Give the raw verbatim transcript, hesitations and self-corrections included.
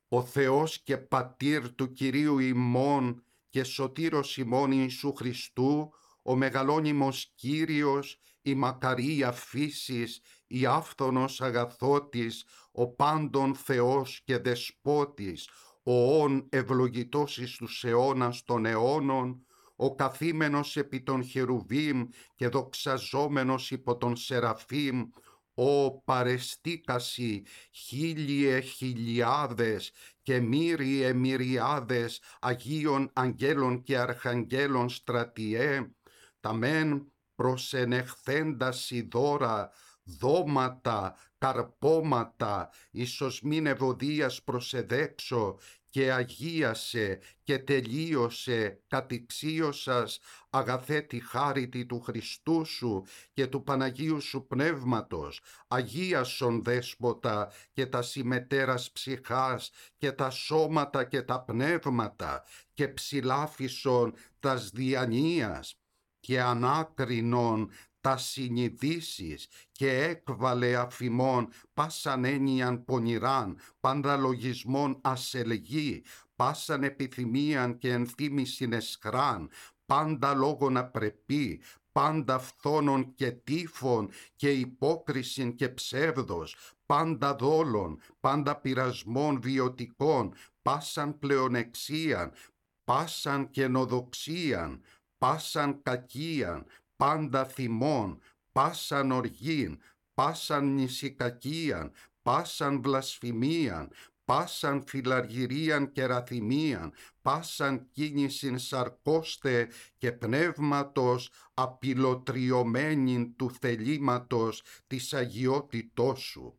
ο Θεός και Πατήρ του Κυρίου ημών και Σωτήρος ημών Ιησού Χριστού, ο μεγαλώνυμος Κύριος, η μακαρία φύσης, η άφθονος αγαθότης, ο πάντων Θεός και Δεσπότης, ο όν ευλογητός εις τους αιώνας των αιώνων, ο καθήμενος επί των χερουβίμ και δοξαζόμενος υπό των σεραφείμ, ο παρεστήκασι χίλιε χιλιάδες και μύριε μυριάδες Αγίων Αγγέλων και Αρχαγγέλων στρατιέ, τα μεν προσενεχθέντασι δώρα, δώματα, καρπόματα, ίσως μην ευωδίας προσεδέξω, και αγίασε και τελείωσε κατηξίωσας αγαθέ τη χάριτη του Χριστού σου και του Παναγίου σου Πνεύματος, αγίασον Δέσποτα και τα συμμετέρας ψυχάς και τα σώματα και τα πνεύματα και ψηλάφισον τας διανοίας και ανάκρινον τα συνειδήσεις και έκβαλε αφημών πάσαν έννοιαν πονηράν, πάντα λογισμόν ασελγή, πάσαν επιθυμίαν και ενθύμησιν εσχράν, πάντα λόγον απρεπή, πάντα φθόνων και τύφων και υπόκρισιν και ψεύδος, πάντα δόλων, πάντα πειρασμών βιωτικών, πάσαν πλεονεξίαν, πάσαν καινοδοξίαν, πάσαν κακίαν, πάντα θυμών, πάσαν οργήν, πάσαν νησικακίαν, πάσαν βλασφημίαν, πάσαν φιλαργυρίαν και ραθυμίαν, πάσαν κίνησιν σαρκώστε και πνεύματος απειλοτριωμένην του θελήματος της αγιότητός σου.